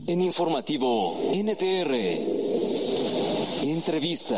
En Informativo NTR, entrevista.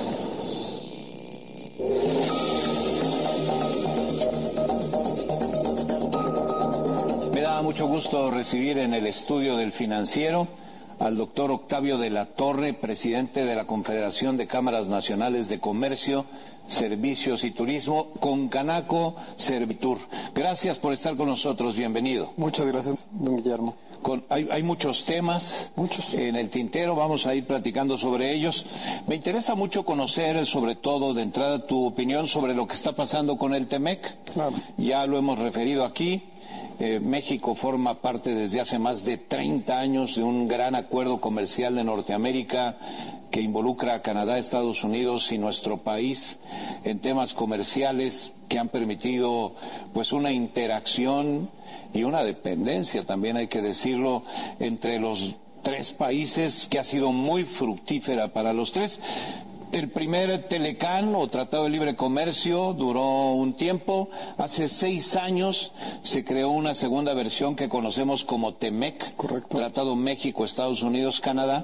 Me da mucho gusto recibir en el estudio del Financiero al doctor Octavio de la Torre, presidente de la Confederación de Cámaras Nacionales de Comercio, Servicios y Turismo, Concanaco Servitur. Gracias por estar con nosotros, bienvenido. Muchas gracias, don Guillermo. Hay muchos temas en el tintero, vamos a ir platicando sobre ellos. Me interesa mucho conocer, sobre todo de entrada, tu opinión sobre lo que está pasando con el TEMEC. Claro. Ya lo hemos referido aquí. México forma parte desde hace más de 30 años de un gran acuerdo comercial de Norteamérica que involucra a Canadá, Estados Unidos y nuestro país en temas comerciales que han permitido pues una interacción y una dependencia, también hay que decirlo, entre los tres países que ha sido muy fructífera para los tres. El primer Telecán o Tratado de Libre Comercio duró un tiempo. Hace 6 años se creó una segunda versión que conocemos como TEMEC, correcto. Tratado México, Estados Unidos, Canadá.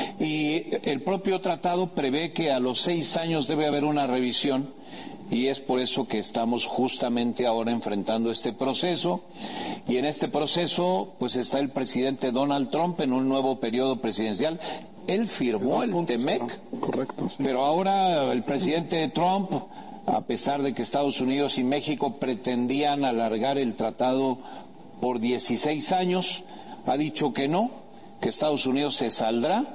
Y el propio tratado prevé que a los 6 años debe haber una revisión. Y es por eso que estamos justamente ahora enfrentando este proceso. Y en este proceso, pues está el presidente Donald Trump en un nuevo periodo presidencial. Él firmó el TEMEC, correcto, sí. Pero ahora el presidente Trump, a pesar de que Estados Unidos y México pretendían alargar el tratado por 16 años, ha dicho que no, que Estados Unidos se saldrá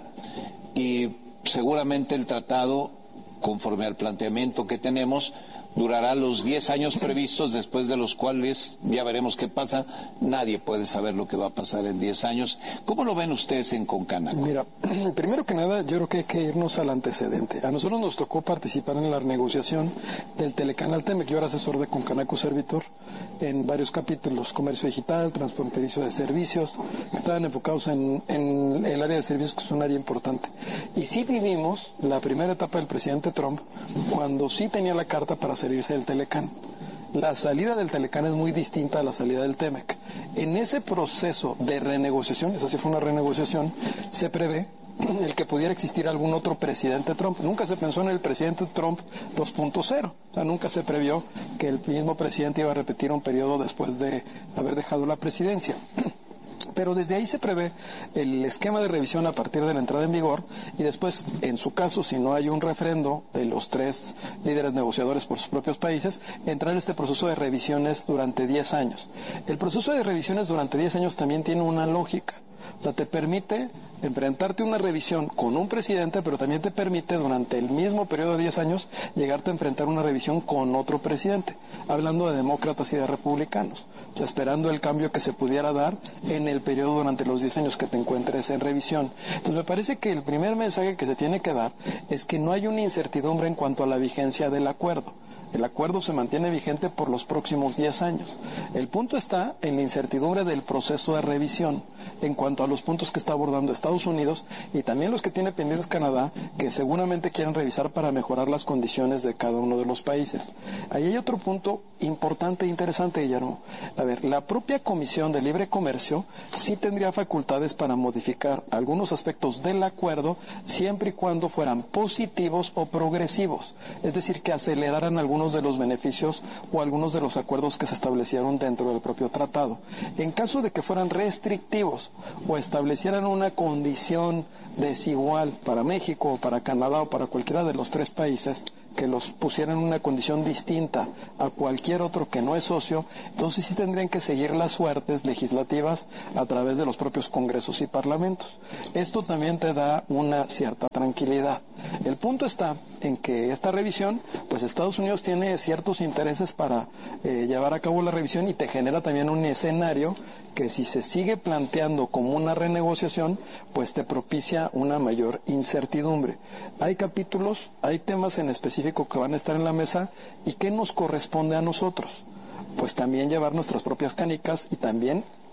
y seguramente el tratado, conforme al planteamiento que tenemos, durará los 10 años previstos, después de los cuales ya veremos qué pasa. Nadie puede saber lo que va a pasar en 10 años. ¿Cómo lo ven ustedes en Concanaco? Mira, primero que nada, yo creo que hay que irnos al antecedente. A nosotros nos tocó participar en la negociación del Telecanal TEMEC. Yo era asesor de Concanaco Servitur en varios capítulos: comercio digital, transfronterizo de servicios, que estaban enfocados en el área de servicios, que es un área importante. Y sí vivimos la primera etapa del presidente Trump, cuando sí tenía la carta para salirse del Telecán. La salida del Telecán es muy distinta a la salida del TEMEC. En ese proceso de renegociación, esa sí fue una renegociación, se prevé el que pudiera existir algún otro presidente Trump. Nunca se pensó en el presidente Trump 2.0. O sea, nunca se previó que el mismo presidente iba a repetir un periodo después de haber dejado la presidencia. Pero desde ahí se prevé el esquema de revisión a partir de la entrada en vigor, y después, en su caso, si no hay un refrendo de los tres líderes negociadores por sus propios países, entrar en este proceso de revisiones durante 10 años. El proceso de revisiones durante 10 años también tiene una lógica. O sea, te permite enfrentarte a una revisión con un presidente, pero también te permite durante el mismo periodo de 10 años llegarte a enfrentar una revisión con otro presidente, hablando de demócratas y de republicanos, o sea, esperando el cambio que se pudiera dar en el periodo durante los 10 años que te encuentres en revisión. Entonces me parece que el primer mensaje que se tiene que dar es que no hay una incertidumbre en cuanto a la vigencia del acuerdo. El acuerdo se mantiene vigente por los próximos 10 años. El punto está en la incertidumbre del proceso de revisión en cuanto a los puntos que está abordando Estados Unidos y también los que tiene pendientes Canadá, que seguramente quieren revisar para mejorar las condiciones de cada uno de los países. Ahí hay otro punto importante e interesante, Guillermo. A ver, la propia Comisión de Libre Comercio sí tendría facultades para modificar algunos aspectos del acuerdo siempre y cuando fueran positivos o progresivos. Es decir, que aceleraran algunos de los beneficios o algunos de los acuerdos que se establecieron dentro del propio tratado. En caso de que fueran restrictivos o establecieran una condición desigual para México o para Canadá o para cualquiera de los tres países, que los pusieran en una condición distinta a cualquier otro que no es socio, entonces sí tendrían que seguir las suertes legislativas a través de los propios congresos y parlamentos. Esto también te da una cierta tranquilidad. El punto está en que esta revisión, pues Estados Unidos tiene ciertos intereses para llevar a cabo la revisión, y te genera también un escenario que, si se sigue planteando como una renegociación, pues te propicia una mayor incertidumbre. Hay capítulos, hay temas en específico que van a estar en la mesa, y ¿qué nos corresponde a nosotros? Pues también llevar nuestras propias canicas y también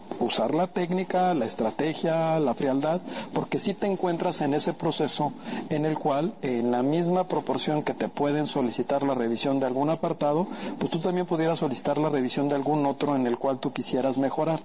usar la técnica, la estrategia, la frialdad, porque si te encuentras en ese proceso en el cual, en la misma proporción que te pueden solicitar la revisión de algún apartado, pues tú también pudieras solicitar la revisión de algún otro en el cual tú quisieras mejorar.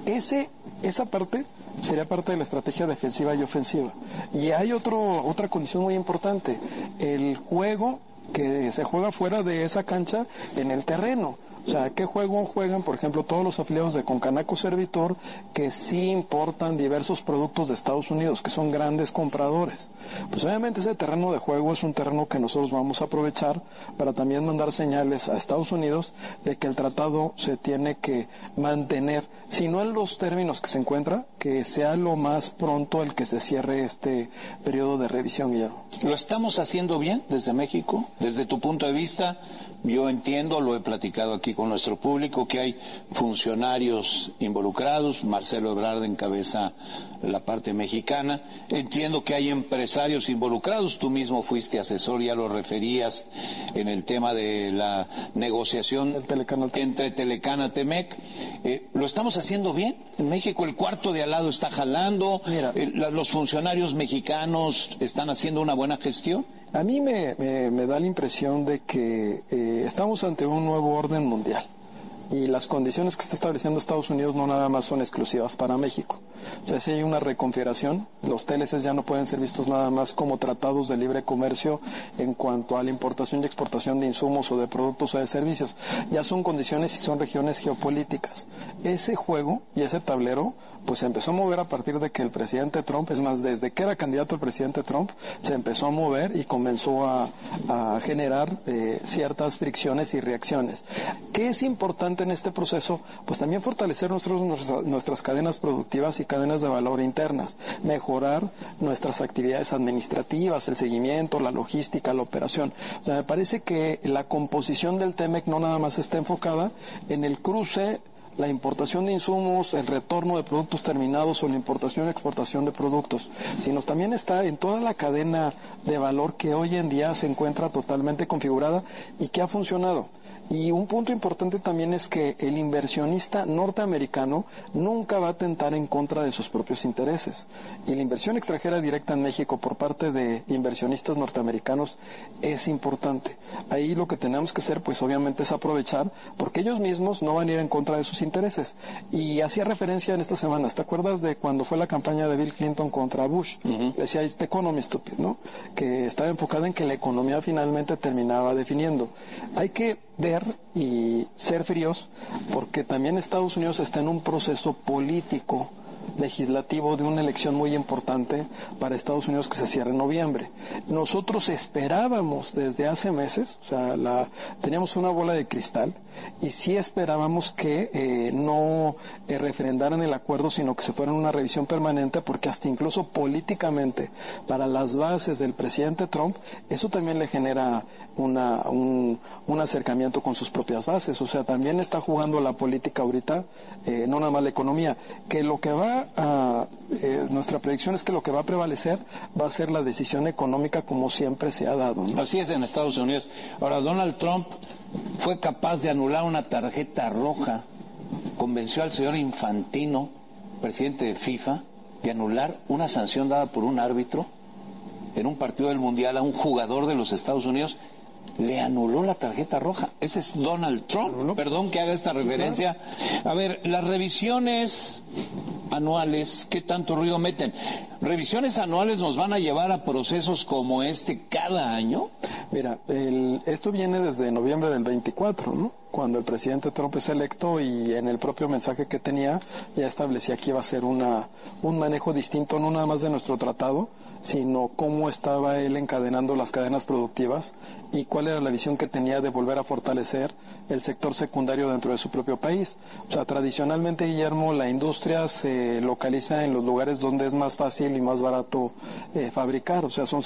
Esa parte sería parte de la estrategia defensiva y ofensiva. Y hay otra condición muy importante, el juego que se juega fuera de esa cancha en el terreno. O sea, ¿qué juego juegan, por ejemplo, todos los afiliados de Concanaco Servitor que sí importan diversos productos de Estados Unidos, que son grandes compradores? Pues obviamente ese terreno de juego es un terreno que nosotros vamos a aprovechar para también mandar señales a Estados Unidos de que el tratado se tiene que mantener, si no en los términos que se encuentra, que sea lo más pronto el que se cierre este periodo de revisión, Guillermo. ¿Lo estamos haciendo bien desde México? Desde tu punto de vista, yo entiendo, lo he platicado aquí con nuestro público, que hay funcionarios involucrados, Marcelo Ebrard encabeza la parte mexicana, entiendo que hay empresarios involucrados, tú mismo fuiste asesor, ya lo referías en el tema de la negociación entre Telecana Temec. ¿Lo estamos haciendo bien? En México el cuarto de al lado está jalando. Mira, los funcionarios mexicanos están haciendo una buena gestión. A mí me da la impresión de que estamos ante un nuevo orden mundial y las condiciones que está estableciendo Estados Unidos no nada más son exclusivas para México. O sea, si hay una reconfiguración, los TLCs ya no pueden ser vistos nada más como tratados de libre comercio en cuanto a la importación y exportación de insumos o de productos o de servicios. Ya son condiciones y son regiones geopolíticas. Ese juego y ese tablero pues se empezó a mover a partir de que el presidente Trump, es más, desde que era candidato el presidente Trump, se empezó a mover y comenzó a generar ciertas fricciones y reacciones. ¿Qué es importante en este proceso? Pues también fortalecer nuestras cadenas productivas y cadenas de valor internas, mejorar nuestras actividades administrativas, el seguimiento, la logística, la operación. O sea, me parece que la composición del TEMEC no nada más está enfocada en el cruce, la importación de insumos, el retorno de productos terminados o la importación y exportación de productos, sino también está en toda la cadena de valor que hoy en día se encuentra totalmente configurada y que ha funcionado. Y un punto importante también es que el inversionista norteamericano nunca va a atentar en contra de sus propios intereses. Y la inversión extranjera directa en México por parte de inversionistas norteamericanos es importante. Ahí lo que tenemos que hacer, pues obviamente, es aprovechar, porque ellos mismos no van a ir en contra de sus intereses. Y hacía referencia en esta semana, ¿te acuerdas de cuando fue la campaña de Bill Clinton contra Bush? Decía, "It's the economy, stupid", ¿no? Que estaba enfocada en que la economía finalmente terminaba definiendo. Hay que ver y ser fríos, porque también Estados Unidos está en un proceso político legislativo de una elección muy importante para Estados Unidos que se cierra en noviembre. Nosotros esperábamos desde hace meses, o sea, teníamos una bola de cristal y sí esperábamos que no refrendaran el acuerdo, sino que se fuera una revisión permanente, porque hasta incluso políticamente para las bases del presidente Trump, eso también le genera un acercamiento con sus propias bases. O sea, también está jugando la política ahorita, no nada más la economía, que lo que va nuestra predicción es que lo que va a prevalecer va a ser la decisión económica, como siempre se ha dado, ¿no? Así es en Estados Unidos. Ahora, Donald Trump fue capaz de anular una tarjeta roja, convenció al señor Infantino, presidente de FIFA, de anular una sanción dada por un árbitro en un partido del Mundial a un jugador de los Estados Unidos. Le anuló la tarjeta roja. Ese es Donald Trump. Perdón que haga esta referencia. A ver, las revisiones anuales, ¿qué tanto ruido meten? ¿Revisiones anuales nos van a llevar a procesos como este cada año? Mira, esto viene desde noviembre del 24, ¿no? Cuando el presidente Trump es electo, y en el propio mensaje que tenía ya establecía que iba a ser un manejo distinto, no nada más de nuestro tratado, sino cómo estaba él encadenando las cadenas productivas y cuál era la visión que tenía de volver a fortalecer el sector secundario dentro de su propio país. O sea, tradicionalmente, Guillermo, la industria se localiza en los lugares donde es más fácil y más barato fabricar, o sea, son